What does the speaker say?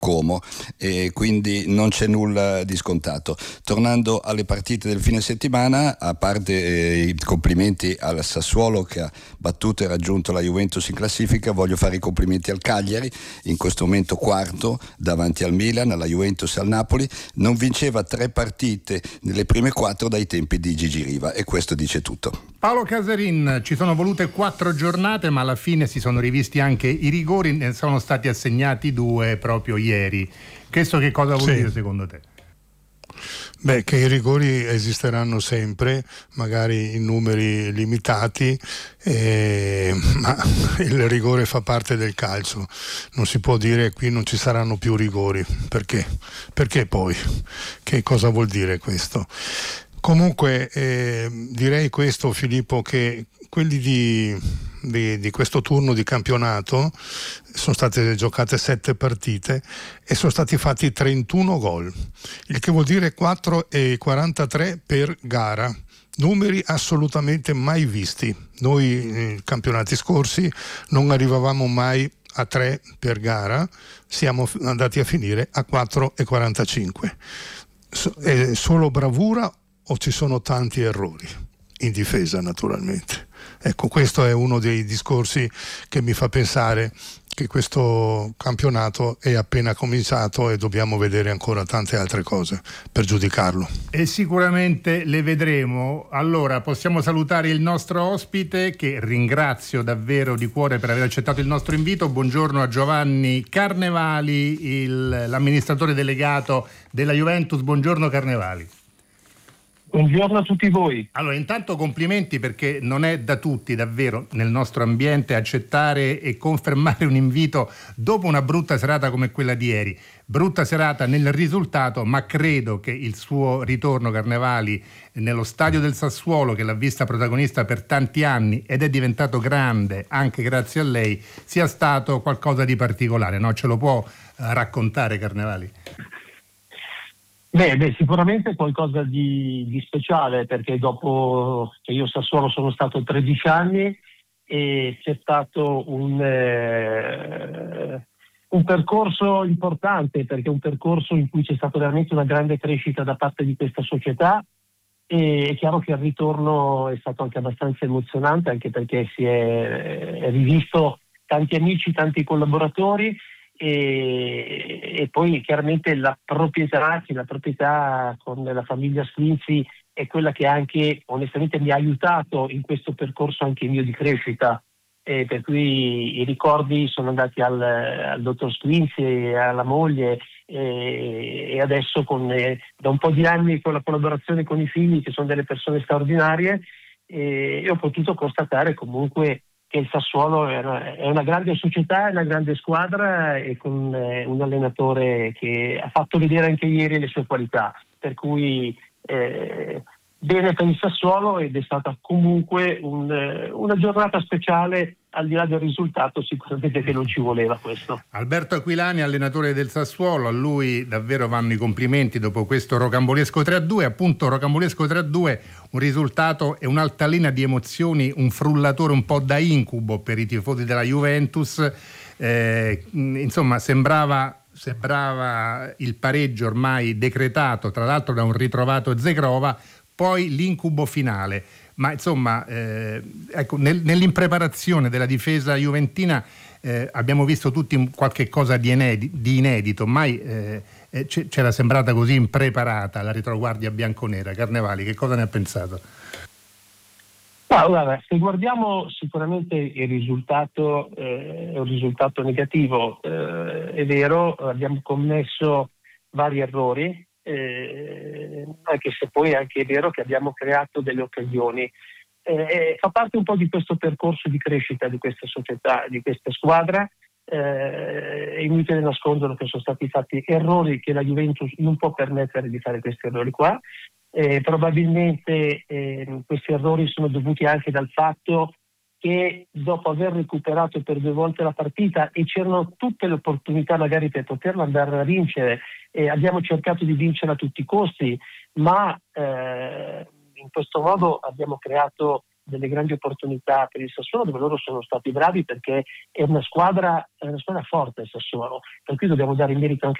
Como, e quindi non c'è nulla di scontato. Tornando alle partite del fine settimana, a parte i complimenti al Sassuolo che ha battuto e raggiunto la Juventus in classifica, voglio fare i complimenti al Cagliari, in questo momento quarto davanti al Milan, alla Juventus e al Napoli. Non vinceva 3 partite nelle prime 4 dai tempi di Gigi Riva, e questo dice tutto. Paolo Casarin, ci sono volute 4 giornate, ma alla fine si sono rivisti anche i rigori, ne sono stati assegnati 2 proprio ieri. Questo che cosa vuol dire secondo te? Beh, che i rigori esisteranno sempre, magari in numeri limitati, ma il rigore fa parte del calcio. Non si può dire qui non ci saranno più rigori. Perché? Perché poi? Che cosa vuol dire questo? Comunque direi questo, Filippo, che quelli di questo turno di campionato sono state giocate 7 partite e sono stati fatti 31 gol, il che vuol dire 4,43 per gara, numeri assolutamente mai visti. Noi nei campionati scorsi non arrivavamo mai a 3 per gara, siamo andati a finire a 4,45. È solo bravura o ci sono tanti errori in difesa, naturalmente? Ecco, questo è uno dei discorsi che mi fa pensare che questo campionato è appena cominciato e dobbiamo vedere ancora tante altre cose per giudicarlo. E sicuramente le vedremo. Allora, possiamo salutare il nostro ospite, che ringrazio davvero di cuore per aver accettato il nostro invito. Buongiorno a Giovanni Carnevali, l'amministratore delegato della Juventus. Buongiorno Carnevali. Buongiorno a tutti voi. Allora, intanto complimenti, perché non è da tutti davvero nel nostro ambiente accettare e confermare un invito dopo una brutta serata come quella di ieri. Brutta serata nel risultato, ma credo che il suo ritorno, Carnevali, nello stadio del Sassuolo, che l'ha vista protagonista per tanti anni ed è diventato grande anche grazie a lei, sia stato qualcosa di particolare, no? Ce lo può raccontare, Carnevali? Beh, sicuramente qualcosa di speciale, perché dopo che io a Sassuolo sono stato 13 anni e c'è stato un percorso importante, perché è un percorso in cui c'è stata veramente una grande crescita da parte di questa società, e è chiaro che il ritorno è stato anche abbastanza emozionante, anche perché si è rivisto tanti amici, tanti collaboratori. E poi chiaramente la proprietà con la famiglia Squinzi è quella che anche onestamente mi ha aiutato in questo percorso anche mio di crescita, per cui i ricordi sono andati al dottor Squinzi e alla moglie, e adesso da un po' di anni con la collaborazione con i figli, che sono delle persone straordinarie, e ho potuto constatare comunque che il Sassuolo è una grande società, è una grande squadra, e con un allenatore che ha fatto vedere anche ieri le sue qualità, per cui bene per il Sassuolo, ed è stata comunque una giornata speciale, al di là del risultato sicuramente che non ci voleva questo. Alberto Aquilani, allenatore del Sassuolo, a lui davvero vanno i complimenti dopo questo rocambolesco 3-2, appunto rocambolesco 3-2, un risultato e un'altalena di emozioni, un frullatore un po' da incubo per i tifosi della Juventus, insomma sembrava il pareggio ormai decretato, tra l'altro da un ritrovato Zegrova, poi l'incubo finale. Ma insomma, ecco, nell'impreparazione della difesa juventina abbiamo visto tutti qualche cosa di inedito, mai c'era sembrata così impreparata la retroguardia bianconera. Carnevali, che cosa ne ha pensato? Guarda, se guardiamo sicuramente il risultato è un risultato negativo, è vero, abbiamo commesso vari errori, anche se poi anche è vero che abbiamo creato delle occasioni. Fa parte un po' di questo percorso di crescita di questa società, di questa squadra. È inutile nascondere che sono stati fatti errori, che la Juventus non può permettere di fare questi errori qua. Probabilmente questi errori sono dovuti anche dal fatto che dopo aver recuperato per 2 volte la partita, e c'erano tutte le opportunità magari per poterla andare a vincere, abbiamo cercato di vincere a tutti i costi, ma in questo modo abbiamo creato delle grandi opportunità per il Sassuolo, dove loro sono stati bravi, perché è una squadra forte il Sassuolo, per cui dobbiamo dare il merito anche